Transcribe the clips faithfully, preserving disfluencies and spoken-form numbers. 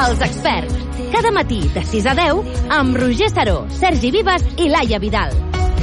Els experts. Cada matí de sis a deu amb Roger Saró, Sergi Vives i Laia Vidal.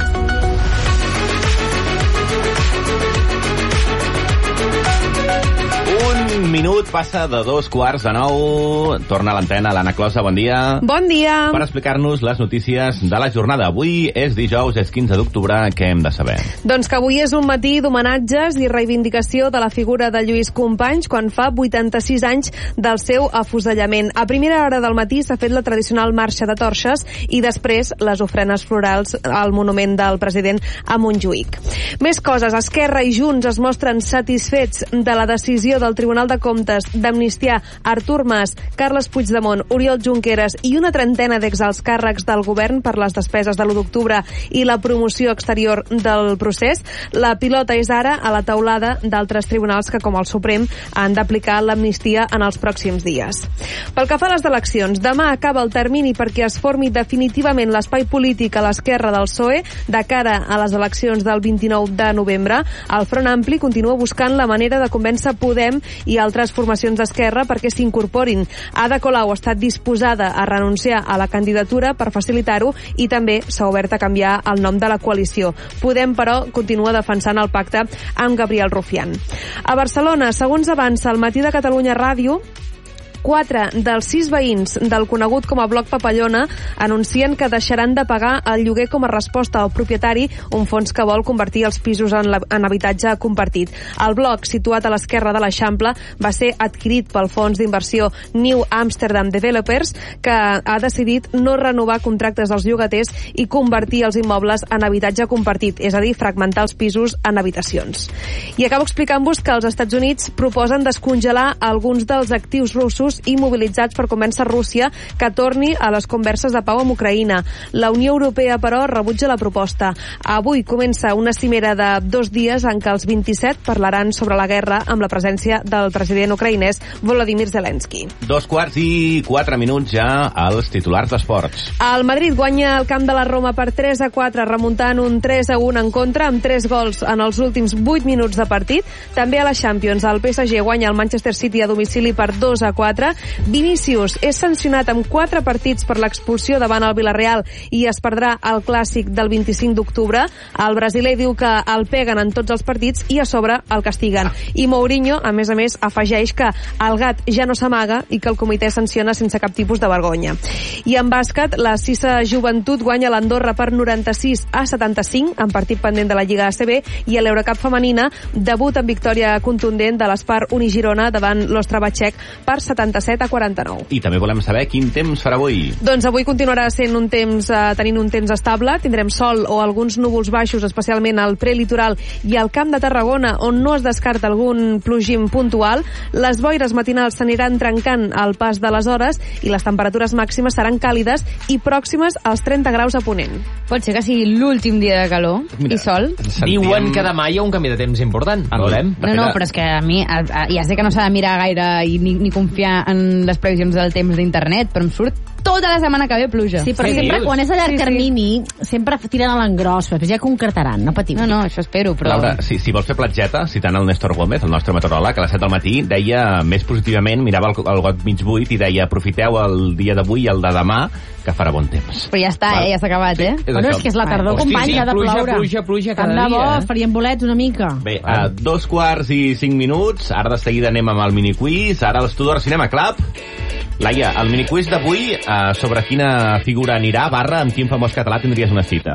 Un minut passa de dos quarts de nou. Torna a l'antena l'Anna Closa, bon dia. Bon dia. Per explicar-nos les notícies de la jornada. Avui és dijous, és quinze d'octubre. Què hem de saber? Doncs que avui és un matí d'homenatges i reivindicació de la figura de Lluís Companys quan fa vuitanta-sis anys del seu afusellament. A primera hora del matí s'ha fet la tradicional marxa de torxes i després les ofrenes florals al monument del president a Montjuïc. Més coses. Esquerra i Junts es mostren satisfets de la decisió del Tribunal de Comptes d'amnistiar Artur Mas, Carles Puigdemont, Oriol Junqueras i una trentena d'exalts càrrecs del govern per les despeses de l'u d'octubre i la promoció exterior del procés. La pilota és ara a la taulada d'altres tribunals que, com el Suprem, han d'aplicar l'amnistia en els pròxims dies. Pel que fa a les eleccions, demà acaba el termini perquè es formi definitivament l'espai polític a l'esquerra del P S O E de cara a les eleccions del vint-i-nou de novembre. El Front Ampli continua buscant la manera de convèncer Podem i altres formacions d'esquerra perquè s'incorporin. Ada Colau ha estat disposada a renunciar a la candidatura per facilitar-ho i també s'ha obert a canviar el nom de la coalició. Podem, però, continua defensant el pacte amb Gabriel Rufián. A Barcelona, segons avança el Matí de Catalunya Ràdio, quatre dels sis veïns del conegut com a Bloc Papallona anuncien que deixaran de pagar el lloguer com a resposta al propietari, un fons que vol convertir els pisos en, la, en habitatge compartit. El bloc, situat a l'esquerra de l'Eixample, va ser adquirit pel fons d'inversió New Amsterdam Developers, que ha decidit no renovar contractes dels llogaters i convertir els immobles en habitatge compartit, és a dir, fragmentar els pisos en habitacions. I acabo explicant-vos que els Estats Units proposen descongelar alguns dels actius russos i mobilitzats per convèncer Rússia que torni a les converses de pau amb Ucraïna. La Unió Europea, però, rebutja la proposta. Avui comença una cimera de dos dies en què els vint-i-set parlaran sobre la guerra amb la presència del president ucraïnès Volodymyr Zelensky. Dos quarts i quatre minuts ja als titulars d'esports. El Madrid guanya el camp de la Roma per tres a quatre, remuntant un tres a un en contra amb tres gols en els últims vuit minuts de partit. També a la Champions, el P S G guanya el Manchester City a domicili per dos a quatre. Vinícius és sancionat amb quatre partits per l'expulsió davant el Villarreal i es perdrà el clàssic del vint-i-cinc d'octubre. El brasiler diu que el peguen en tots els partits i a sobre el castiguen. I Mourinho, a més a més, afegeix que el gat ja no s'amaga i que el comitè sanciona sense cap tipus de vergonya. I en bàsquet, la Sisa Joventut guanya l'Andorra per noranta-sis a setanta-cinc en partit pendent de la Lliga A C B i a l'Eurocup femenina debut en victòria contundent de l'Espar Unigirona davant l'Ostrava Txec per setanta-set a quaranta-nou. I també volem saber quin temps farà avui. Doncs avui continuarà sent un temps, eh, tenint un temps estable. Tindrem sol o alguns núvols baixos, especialment al prelitoral i al Camp de Tarragona, on no es descarta algun plogim puntual. Les boires matinals s'aniran trencant al pas de les hores i les temperatures màximes seran càlides i pròximes als trenta graus a Ponent. Pot ser que sigui l'últim dia de calor. Mira, i sol. Sentíem... Diuen que demà hi ha un canvi de temps important. Ah, veurem. No, no, però és que a mi ja sé que no s'ha de mirar gaire i ni, ni confiar en les previsions del temps d'internet, però em surt tota la setmana que ve pluja. Sí, però sí, sempre dius? quan és a llarg Sí, sí. termini sempre tiren a l'engròs, però ja concretaran, no patiu. No, no, això espero, però... Laura, si, si vols fer platgeta, citant el Néstor Gómez, el nostre meteoròleg, a les set del matí deia més positivament, mirava el, el got mig buit i deia aprofiteu el dia d'avui i el de demà, que farà bon temps. Però ja està, eh? Ja s'ha acabat, eh? És Bueno, això. és que és la tardor, Hosti, companys, sí, ha de pluja, ploure. pluja, pluja cada Tant de bo, dia, eh? farien bolets una mica. Bé, a dos quarts i cinc minuts, ara de seguida anem amb el miniquiz, ara a l'Estudor Cinema Club. Laia, el miniquiz d'avui, eh, sobre quina figura anirà, barra, amb quin famós català tindries una cita?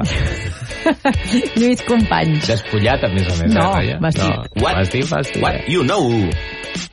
Lluís Companys. Despullat, a més a més. No, eh, Laia? vestit. No, What? vestit, vestit. What you know?